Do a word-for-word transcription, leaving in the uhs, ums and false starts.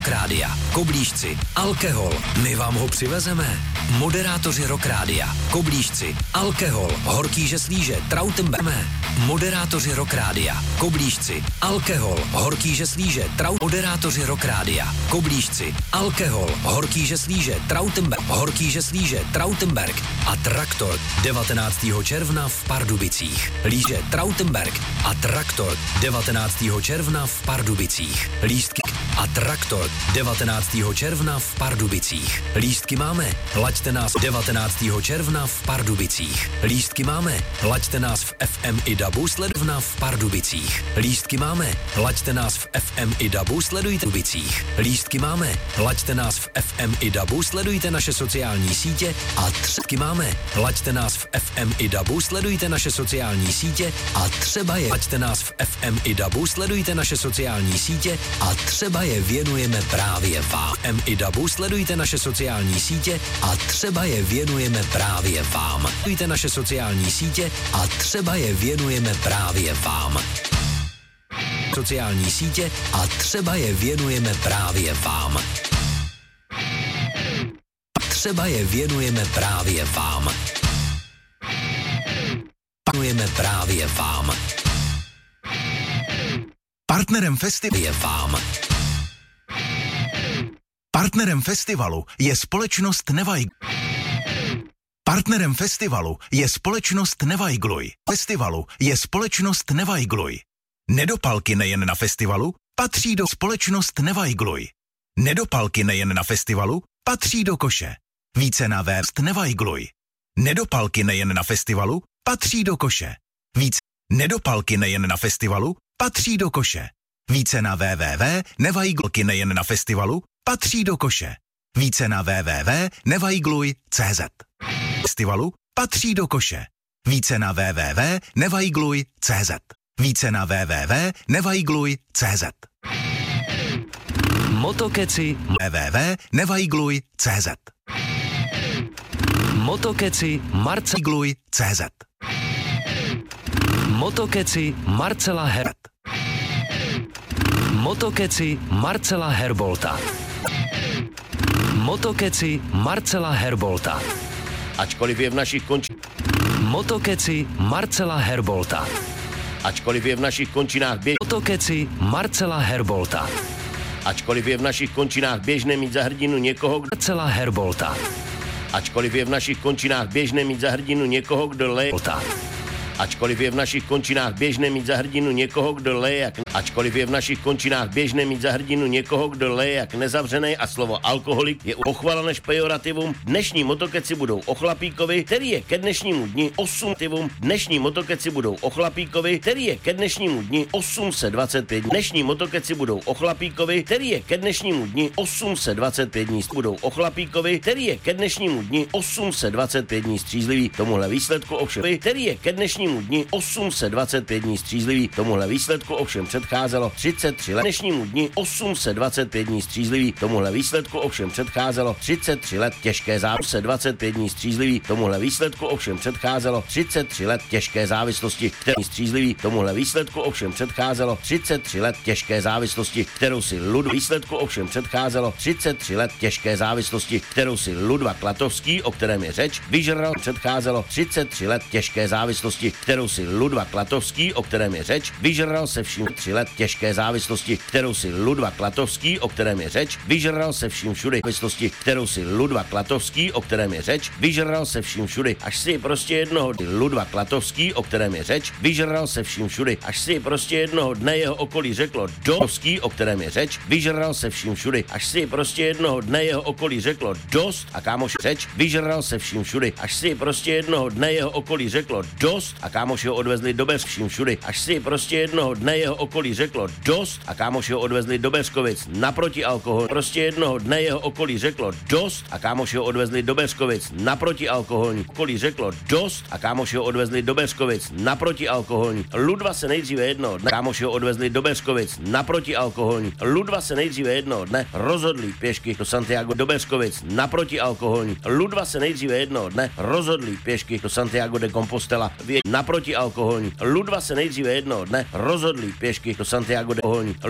Rock Rádia. Koblížci, alkohol, my vám ho přivezeme. Moderátoři Rock Rádia. Koblížci, alkohol, horký slíže, Trautenberme. Moderátoři Rock Rádia. Koblížci, alkohol, horký slíže, Trau... Moderátoři Rock Rádia. Koblížci, alkohol, horký slíže, Trautenberg, horký slíže, Trautenberg a Traktor devatenáctého června v Pardubicích. Líže Trautenberg a Traktor devatenáctého června v Pardubicích. Lístky a Traktor devatenáctého června v Pardubicích. Lístky máme, laďte nás devatenáctého června v Pardubicích. Lístky máme, laďte nás v F M i dabu sledovna v Pardubicích. Lístky máme, laďte nás v F M i dabu sledujte v Pardubicích. Lístky máme, laďte nás v F M i dabu sledujte naše sociální sítě a třetky máme, laďte nás v F M i dabu sledujte naše sociální sítě a třeba je laďte nás v F M i dabu sledujte naše sociální sítě a třeba je věnujeme právě vám. F M i dabu sledujte naše sociální sítě a třeba je věnujeme právě vám. Sledujte naše sociální sítě a třeba je věnujeme právě vám. Sociální sítě a třeba je věnujeme právě vám. Třeba je věnujeme právě vám. Věnujeme právě vám. Partnerem festivalu je vám. Partnerem festivalu je společnost Nevajgluj. Partnerem festivalu je společnost Nevajgluj. Festivalu je společnost Nevajgluj. Nedopalky nejen na festivalu patří do společnost Nevajgluj. Nedopalky nejen na festivalu patří do koše. Více na web Nevajgluj. Nedopalky nejen na festivalu patří do koše. Více nedopalky nejen na festivalu patří do koše. Více na www Nevajglky nejen na festivalu patří do koše. Více na www nevajgluj tečka cé zet. Festivalu patří do koše. Více na www nevajgluj tečka cé zet. Více na www nevajgluj tečka cé zet. Motokeci www nevajgluj tečka cé zet. Motokeci Marcegluj tečka cé zet. Motokeci Marcela Her. Motokeci Marcela Herbolta. Motokeci Marcela Herbolta. Ačkoliv je v našich končinách. Motokeci Marcela Herbolta. Ačkoliv je v našich končinách běž... Motokeci Marcela Herbolta. Ačkoliv je v našich končinách běžné mít za hrdinu někoho, kdo... Marcela Herbolta. Ačkoliv je v našich končinách běžné mít za hrdinu někoho, kdo leje... Ačkoliv je v našich končinách běžné mít za hrdinu někoho, kdo leje jak... Ačkoliv je v našich končinách běžné mít za hrdinu někoho, kdo leje jak nezavřenej a slovo alkoholik je pochvala než pejorativum, dnešní motokeci budou o chlapíkovi, který je ke dnešnímu dni osm tivum. Dnešní motokeci budou o chlapíkovi, který je ke dnešnímu dni osm set dvacet pět. Dnešní motokeci budou o chlapíkovi, který je ke dnešnímu dni osm set dvacet pět dní. Budou o chlapíkovi, který je ke dnešnímu dni osm set dvacet pět dní střízlivý. Tomuhle výsledku ovšem, který je ke dnešnímu dni osm set dvacet pět dní střízlivý. Tomuhle výsledku ovšem předcházelo třicet tři let. Dnešnímu dni osm set dvacet pět dní střízlivý. Tomuhle výsledku ovšem předcházelo třicet tři let těžké závislosti. dvacet pět dní střízlivý. Tomuhle výsledku ovšem předcházelo třicet tři let těžké závislosti, který střízlivý. Tomuhle výsledku ovšem předcházelo třicet tři let těžké závislosti, kterou si Lud výsledku ovšem předcházelo třicet tři let těžké závislosti, kterou si Ludva Klatovský, o kterém je řeč, vyžral. Předcházelo třicet tři let těžké závislosti, kterou si Ludva Klatovský, o kterém je řeč, vyžral se vším tři let těžké závislosti, kterou si Ludva Klatovský, o kterém je řeč, vyžral se vším všudy závislosti, kterou si Ludva Klatovský, o kterém je řeč, vyžral se vším všudy, až si prostě jednoho dne Ludva Klatovský, o kterém je řeč, vyžral se vším všudy, až si prostě jednoho dne jeho okolí řeklo Dovský, o kterém je řeč, vyžral se vším všudy, až si prostě jednoho dne jeho okolí řeklo dost a kámoš řeč, vyžral se vším všudy, až si prostě jednoho dne jeho okolí řeklo dost a kámoši ho odvezli do Bez vším všudy, až si prostě jednoho dne jeho okolí řeklo dost a kámoši ho odvezli do Beskovic naproti alkohol. Prostě jednoho dne jeho okolí řeklo dost a kámoši ho odvezli do Beskovic naproti alkoholní. Okolí řeklo dost a kámoši ho odvezli do Beskovic naproti alkoholní. Ludva se nejdříve jednoho dne kámoši ho odvezli do Beskovic naproti alkoholní. Ludva se nejdříve jednoho dne rozhodli pěšky do Santiago do Beskovic naproti alkoholní. Ludva se nejdříve jednoho dne rozhodli pěšky do Santiago de Compostela naproti alkoholní. Ludva se nejdříve jednoho dne rozhodli pěšky do Santiago de Compostela.